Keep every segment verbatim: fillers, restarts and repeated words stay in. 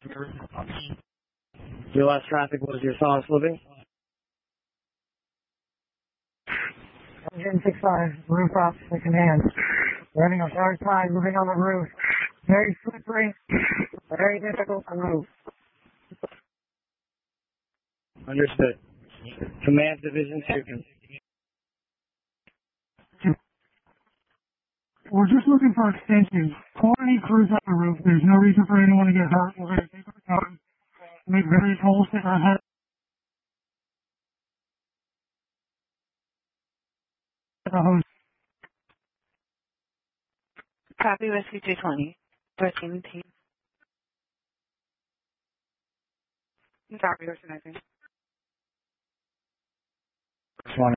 Your last traffic was your Solace Living? one six five, roof off the command. Running on dark side, moving on the roof. Very slippery, very difficult to move. Understood. Command Division two. We're just looking for extensions. Call any crews on the roof. There's no reason for anyone to get hurt. We're going to take our time, make various holes in our head. The hose. Copy, Whiskey two twenty. thirteen team. Copy, organizing. One.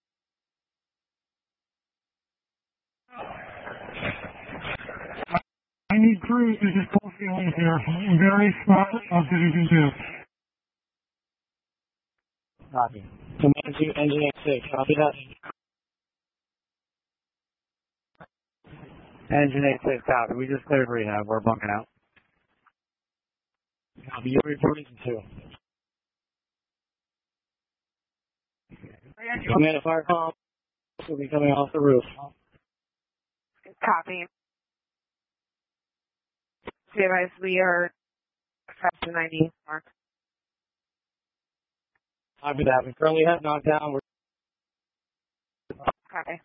I need crews to just pull ceilings here. Very spot of Division two. Copy. Command two, Engine eight six. Copy that. Engine eight six, copy. We just cleared rehab. We're bunking out. Copy. You're reporting two. Command of fire call will be coming off the roof. Copy. Be advised, we are fast to ninety mark. Copy that. We currently have knockdown. We're Copy.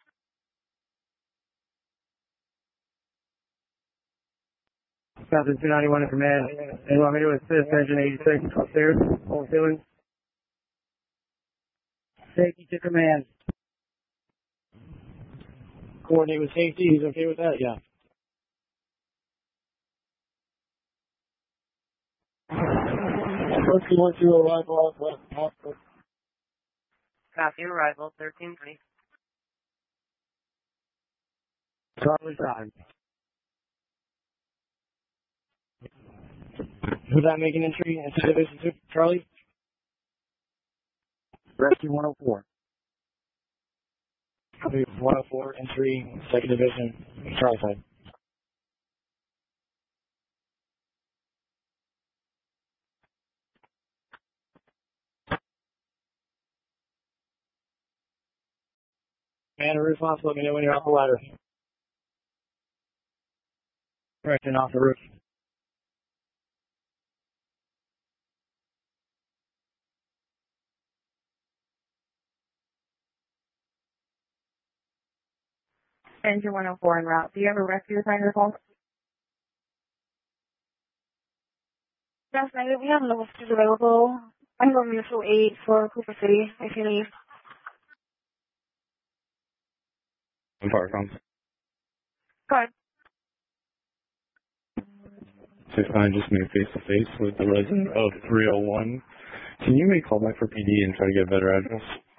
Captain two ninety-one in command. And you want me to assist Engine eighty-six upstairs? Hold ceiling. Safety to command. Coordinate with safety. He's okay with that? Yeah. First one to arrival off west. Copy, arrival, thirteen twenty. Charlie time. Who's that making entry into Division two? Charlie? Rescue one oh four. one oh four, entry, second division, Charlie side. Man, response, let me know when you're off the ladder. Correction, off the roof. Engine one oh four en route. Do you have a rescue assignment call? Yes, I we have level two available. I'm on mutual eight for Cooper City, if you need. I'm Firecom. Go ahead. So I just made face to face with the resident of three oh one. Can you make callback for P D and try to get a better address?